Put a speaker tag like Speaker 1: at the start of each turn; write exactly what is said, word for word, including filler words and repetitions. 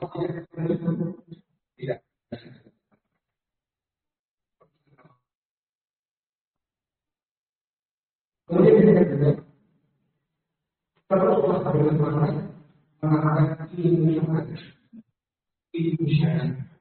Speaker 1: Tidak. Kemudian kita juga perlu bagaimana mengatakan ilmu yang ada, ilmu syariat.